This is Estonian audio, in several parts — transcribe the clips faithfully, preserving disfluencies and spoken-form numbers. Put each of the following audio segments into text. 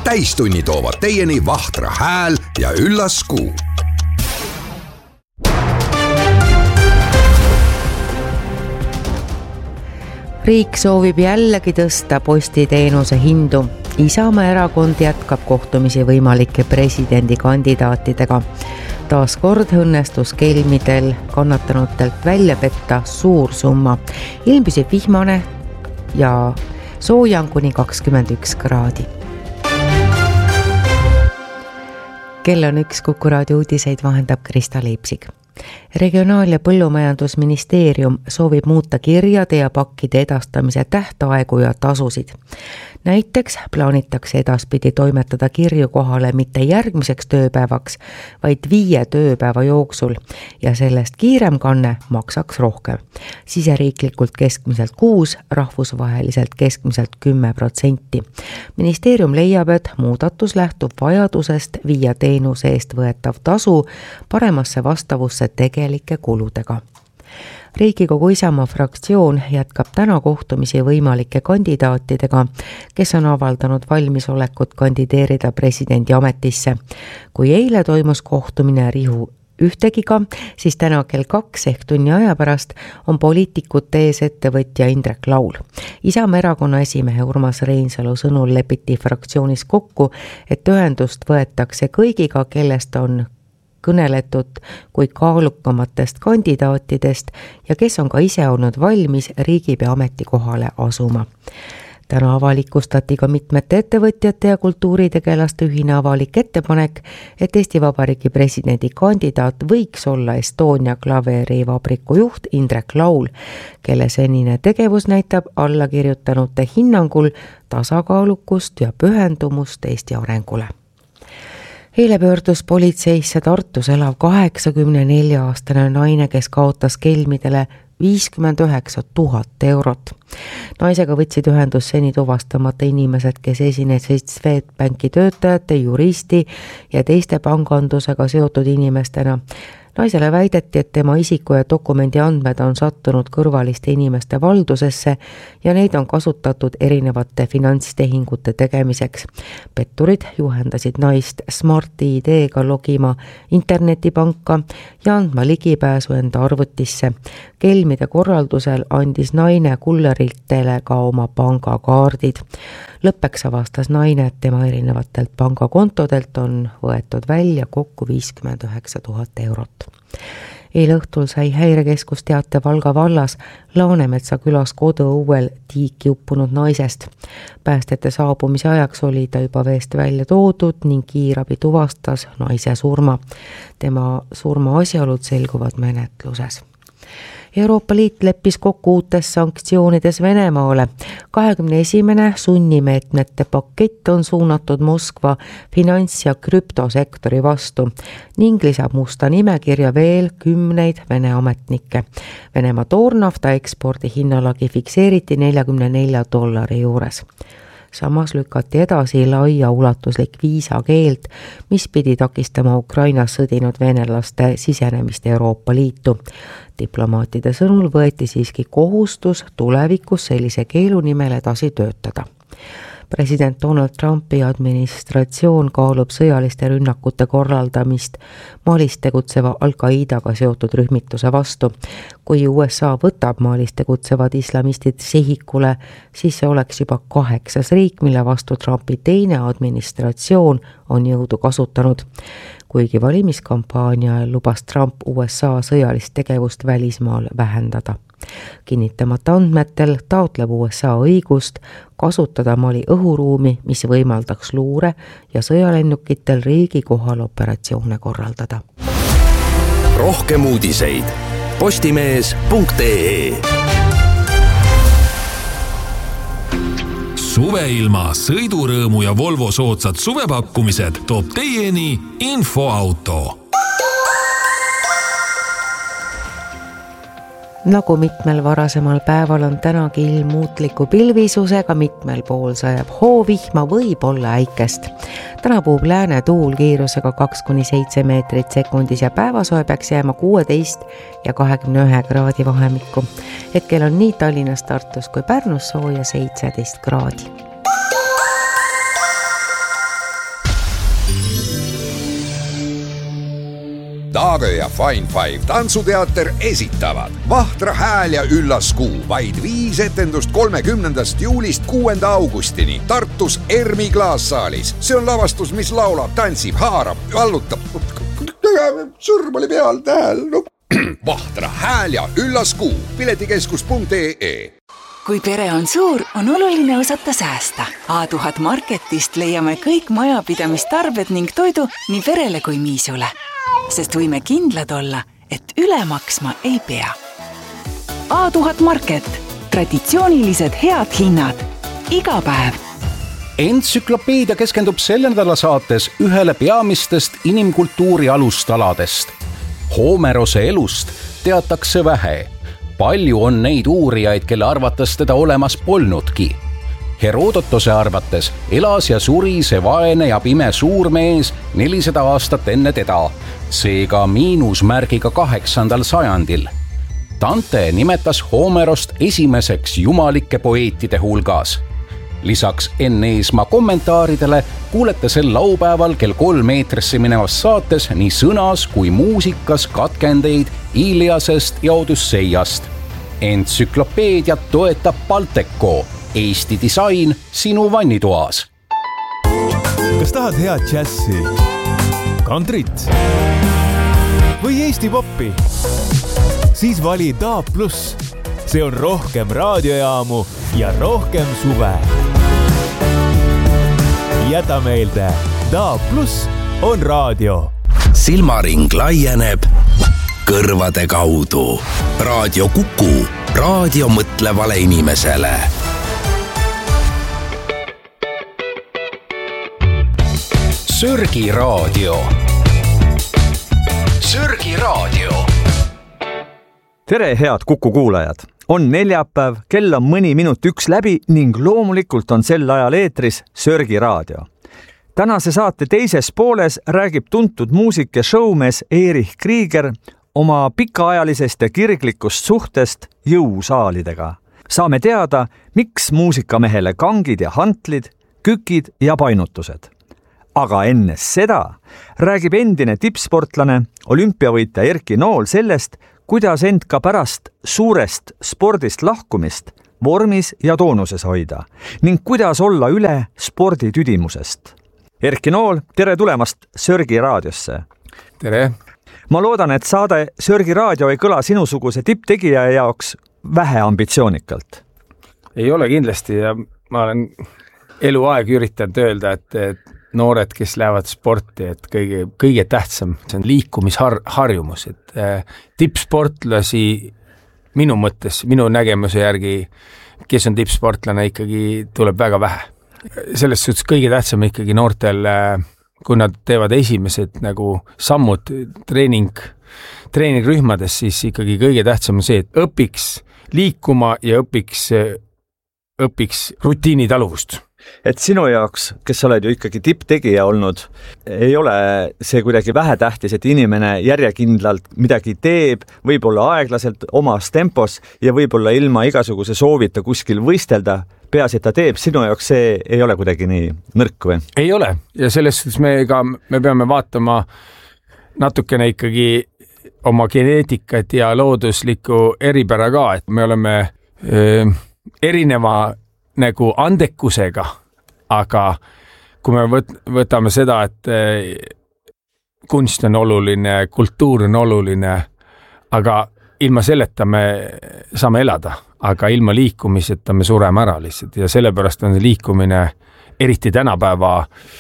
täistunni toovad teieni Vahtra hääl ja üllas kuu. Riik soovib jällegi tõsta postiteenuse hindu. Isamaa erakond jätkab kohtumisi võimalike presidendikandidaatidega. Taas kord õnnestus kelmidel kannatanutelt välja petta suur summa. Ilm püsib vihmane ja sooja on kuni kakskümmend üks kraadi. Kell on üks, Kuku Raadio uudiseid vahendab Krista Leipsig. Regionaal- ja Põllumajandusministeerium soovib muuta kirjade ja pakkide edastamise tähtaegu ja tasusid. Näiteks plaanitakse edaspidi toimetada kirju kohale mitte järgmiseks tööpäevaks, vaid viie tööpäeva jooksul ja sellest kiirem kanne maksaks rohkem. Siseriiklikult keskmiselt kuus, rahvusvaheliselt keskmiselt kümme protsenti. Ministeerium leiab, et muudatus lähtub vajadusest viia teenuse eest võetav tasu paremasse vastavusse tegelike kuludega. Riigikogu Isamaa fraktsioon jätkab täna kohtumisi võimalike kandidaatidega, kes on avaldanud valmisolekut kandideerida presidendi ametisse. Kui eile toimus kohtumine Rihu ühtegiga, siis täna kell kaks ehk tunni aja pärast on poliitikute ees ettevõtja Indrek Laul. Isamaa erakonna esimehe Urmas Reinsalu sõnul lepiti fraktsioonis kokku, et ühendust võetakse kõigiga, kellest on kõneletud kui kaalukamatest kandidaatidest ja kes on ka ise olnud valmis riigipea ametikohale asuma. Täna avalikustati ka mitmete ettevõtjate ja kultuuritegelaste ühine avalik ettepanek, et Eesti Vabariigi presidendi kandidaat võiks olla Estonia klaverivabriku juht Indrek Laul, kelle senine tegevus näitab allakirjutanute hinnangul tasakaalukust ja pühendumust Eesti arengule. Eile pöördus politseisse Tartus elav kaheksakümne nelja aastane naine, kes kaotas kelmidele viiskümmend üheksa tuhat eurot. Naisega võtsid ühendus seni tuvastamata inimesed, kes esinesid Swedbanki töötajate, juristi ja teiste pangandusega seotud inimestena. Naisele väideti, et tema isiku ja dokumendi andmed on sattunud kõrvaliste inimeste valdusesse ja neid on kasutatud erinevate finantstehingute tegemiseks. Petturid juhendasid naist Smart I D-ga logima internetipanka ja andma ligipääsu enda arvutisse. Kelmide korraldusel andis naine kulleritele ka oma pangakaardid. Lõppeks avastas naine, et tema erinevatelt pangakontodelt on võetud välja kokku viiskümmend üheksa tuhat eurot. Eile õhtul sai häirekeskus teate Valga vallas Laanemetsa külas koduõuel tiiki uppunud naisest. Päästjate saabumise ajaks oli ta juba veest välja toodud ning kiirabi tuvastas naise surma. Tema surma asjaolud selguvad menetluses. Euroopa Liit leppis kokku uutes sanktsioonides Venemaale. kahekümne esimene sunnimeetmete pakett on suunatud Moskva finants- ja krüptosektori vastu ning lisab musta nimekirja veel kümneid Vene ametnikke. Venemaa toornafta ekspordi hinnalagi fikseeriti neljakümne nelja dollari juures. Samas lükati edasi laia ulatuslik viisakeeld, mis pidi takistama Ukrainas sõdinud venelaste sisenemist Euroopa Liitu. Diplomaatide sõnul võeti siiski kohustus tulevikus sellise keelu nimel edasi töötada. President Donald Trumpi administratsioon kaalub sõjaliste rünnakute korraldamist Malis tegutseva Al-Qaidaga seotud rühmituse vastu. Kui U S A võtab Malis tegutsevad islamistid sihikule, siis see oleks juba kaheksas riik, mille vastu Trumpi teine administratsioon on jõudu kasutanud. Kuigi valimiskampaania lubas Trump U S A sõjalist tegevust välismaal vähendada. Kinnitamata andmetel taotleb U S A õigust kasutada Mali õhuruumi, mis võimaldaks luure ja sõjalennukitel riigi kohal operatsioone korraldada. Rohkem uudiseid postimees punkt ee. Suveilma, sõidurõõmu ja Volvo soodsad suvepakkumised toob teieni Infoauto. Nagu mitmel varasemal päeval on tänagi ilm muutliku pilvisusega, mitmel pool sajab hoovihma või olla äikest. Täna puhub lääne tuul kiirusega kaks kuni seitse meetrit sekundis ja päevasoe peaks jääma kuusteist ja kahekümne ühe kraadi vahemikku. Hetkel on nii Tallinnas, Tartus kui Pärnus sooja seitseteist kraadi. Taagö ja Fine Five tantsuteater esitavad Vahtra hääl ja üllas kuu. Vaid viis etendust kolmekümnendast juulist kuuenda augustini Tartus Ermi klaassaalis. See on lavastus, mis laulab, tantsib, haarab, vallutab. Sõrm oli peal tähel. No. Vahtra hääl ja üllas kuu. piletikeskus punkt ee. Kui pere on suur, on oluline osata säästa. A tuhat Marketist leiame kõik majapidamistarbed ning toidu nii perele kui miisule. Sest võime kindlad olla, et üle maksma ei pea. A tuhat Market. Traditsioonilised head hinnad. Iga päev. Entsüklopeedia keskendub selle nädala saates ühele peamistest inimkultuuri alustaladest. Homerose elust teatakse vähe. Palju on neid uurijaid, kelle arvates teda olemas polnudki. Herodotose arvates elas ja suri see vaene ja pime suurmees nelisada aastat enne teda, seega miinusmärgiga kaheksandal sajandil. Dante nimetas Homerost esimeseks jumalike poeetide hulgas. Lisaks Enn Eesmaa kommentaaridele kuulete sel laupäeval kell kolm meetrisse minevas saates nii sõnas kui muusikas katkendeid Iliasest ja Odysseiast. Entsüklopeediat toetab Balteco, Eesti disain sinu vannitoas. Kas tahad head džässi, kantrit või Eesti poppi? Siis vali D A B plus. See on rohkem raadiojaamu ja rohkem suve. Jäta meelde, D A B plus on raadio. Silmaring laieneb kõrvade kaudu. Raadio Kuku, raadio mõtlevale inimesele. Sörgi raadio. Sörgi raadio. Tere, head Kuku kuulajad! On neljapäev, kell on mõni minut üks läbi ning loomulikult on sel ajal eetris Sörgi raadio. Tänase saate teises pooles räägib tuntud muusik ja showmees Erich Krieger oma pikaajalisest ja kirglikust suhtest jõusaalidega. Saame teada, miks muusikamehele kangid ja hantlid, kükid ja painutused. Aga enne seda räägib endine tippsportlane, olümpiavõitja Erki Nool sellest, kuidas end ka pärast suurest spordist lahkumist vormis ja toonuses hoida ning kuidas olla üle spordi tüdimusest. Erki Nool, tere tulemast Sörgi raadiosse. Tere. Ma loodan, et saade Sörgi raadio ei kõla sinusuguse tipptegija jaoks vähe ambitsioonikalt. Ei ole kindlasti ja ma olen eluaeg üritanud öelda, et, et noored, kes lähevad sporti, et kõige, kõige tähtsam, see on liikumisharjumus, et äh, tippsportlasi minu mõttes, minu nägemuse järgi, kes on tippsportlane, ikkagi tuleb väga vähe. Selles suhtes kõige tähtsam ikkagi noortel, äh, kui nad teevad esimesed nagu sammud treening, treeningrühmades, siis ikkagi kõige tähtsam on see, et õpiks liikuma ja õpiks, õpiks rutiini taluvust. Et sinu jaoks, kes sa oled ju ikkagi tipptegija olnud, ei ole see kuidagi vähetähtis, et inimene järjekindlalt midagi teeb, võib-olla aeglaselt omas tempos ja võib-olla ilma igasuguse soovita kuskil võistelda, peas, et ta teeb, sinu jaoks see ei ole kuidagi nii nõrk või? Ei ole ja selles suhtes me, ka, me peame vaatama natukene ikkagi oma geneetikat ja looduslikku eripära ka, et me oleme öö, erineva nagu andekusega, aga kui me võt, võtame seda, et kunst on oluline, kultuur on oluline, aga ilma selleta me saame elada, aga ilma liikumiseta me sureme ära lihtsalt ja sellepärast on liikumine eriti tänapäeva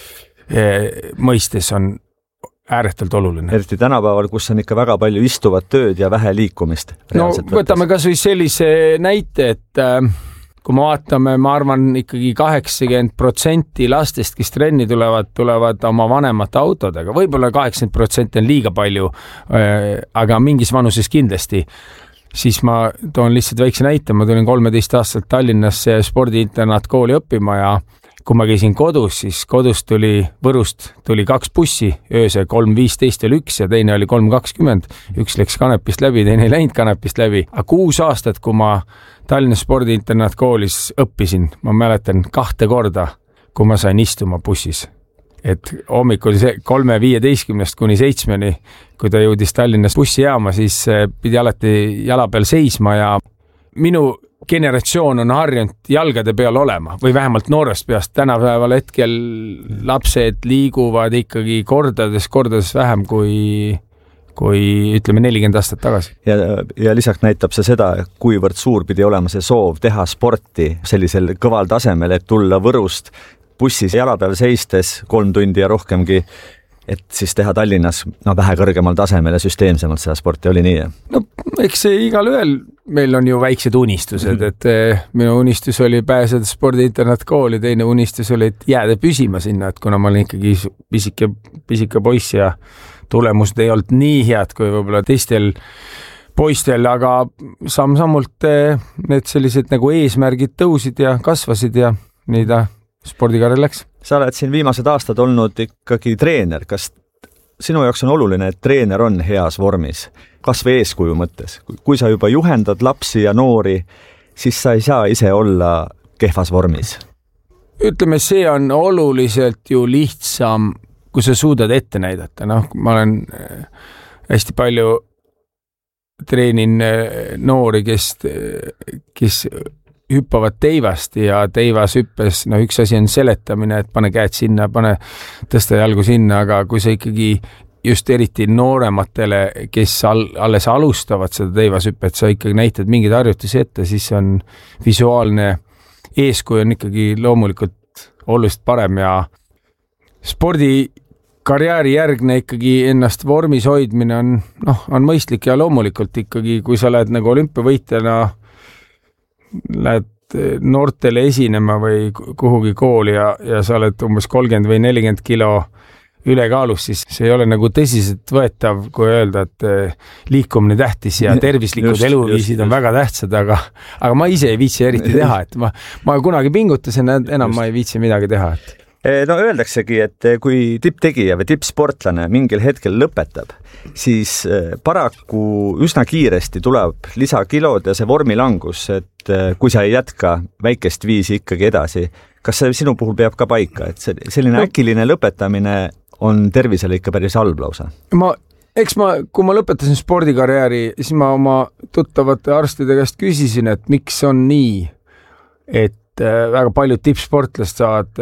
mõistes on ääretult oluline. Eriti tänapäeval, kus on ikka väga palju istuvat tööd ja vähe liikumist. No võtame kas või sellise näite, et kui me vaatame, ma arvan ikkagi kaheksakümmend protsenti lastest, kes trenni tulevad, tulevad oma vanemate autodega. Võib-olla kaheksakümmend protsenti on liiga palju, aga mingis vanuses kindlasti. Siis ma toon lihtsalt väikse näite. Ma tulin kolmeteist aastat Tallinnasse spordiinternatkooli õppima ja kui ma käisin kodus, siis kodus tuli Võrust tuli kaks bussi, ööse kolm viisteist oli üks ja teine oli kolm kakskümmend. Üks läks Kanepist läbi, teine ei läinud Kanepist läbi. Aga kuus aastat, kui ma Tallinna spordiinternatkoolis õppisin, ma mäletan kahte korda, kui ma sain istuma bussis. et hommikul see kolme viieteistkümnest kuni seitsmeni, kui ta jõudis Tallinnas bussijaama, siis pidi alati jala peal seisma ja minu generatsioon on harjunud jalgade peal olema või vähemalt noorest peast. Tänapäeval hetkel lapsed liiguvad ikkagi kordades, kordades vähem kui kui ütleme nelikümmend aastat tagasi. Ja, ja lisaks näitab see seda, kuivõrd suur pidi olema see soov teha sporti sellisel kõval tasemel, et tulla Võrust bussis jala peal seistes kolm tundi ja rohkemgi, et siis teha Tallinnas no, vähe kõrgemal tasemel ja süsteemsemalt seda sporti, oli nii? No eks see igal ühel, meil on ju väiksed unistused, et minu unistus oli pääseda spordiinternatkooli, teine unistus oli, et jääda püsima sinna, et kuna ma olin ikkagi pisike, pisike poiss ja tulemused ei olnud nii head kui võib-olla teistel poistel, aga samm-sammult need sellised nagu eesmärgid tõusid ja kasvasid ja nii ta spordikarjär läks. Sa oled siin viimased aastad olnud ikkagi treener. Kas sinu jaoks on oluline, et treener on heas vormis? Kas või eeskuju mõttes? Kui sa juba juhendad lapsi ja noori, siis sa ei saa ise olla kehvas vormis. Ütleme, see on oluliselt ju lihtsam, kui sa suudad ette näidata. Noh, ma olen hästi palju treenin noori, kes, kes hüppavad teivast ja teivas hüppes, no üks asi on seletamine, et pane käed sinna, pane tõsta jalgu sinna, aga kui sa ikkagi just eriti noorematele, kes all, alles alustavad seda teivas hüppet, sa ikkagi näitad mingeid harjutusi ette, siis on visuaalne eeskuju on ikkagi loomulikult oluliselt parem ja spordi karjääri järgne ikkagi ennast vormis hoidmine on, noh, on mõistlik ja loomulikult ikkagi, kui sa lähed nagu olümpiavõitjana, lähed noortele esinema või kuhugi kooli ja, ja sa oled umbes kolmkümmend või nelikümmend kilo ülekaalus, siis see ei ole nagu tõsiselt võetav, kui öelda, et liikumine tähtis ja tervislikud just, eluviisid just, on just. Väga tähtsad, aga, aga ma ise ei viitsi eriti teha, et ma, ma kunagi pingutasin, enam just. Ma ei viitsi midagi teha, et no öeldaksegi, et kui tipptegija või tippsportlane mingil hetkel lõpetab, siis paraku üsna kiiresti tuleb lisakilod ja see vormilangus, et kui sa ei jätka väikest viisi ikkagi edasi, kas see sinu puhul peab ka paika, et selline no. äkiline lõpetamine on tervisele ikka päris halb lausa? Ma, eks ma, kui ma lõpetasin spordikarjääri, siis ma oma tuttavate arstide käest küsisin, et miks on nii, et väga paljud tippsportlast saavad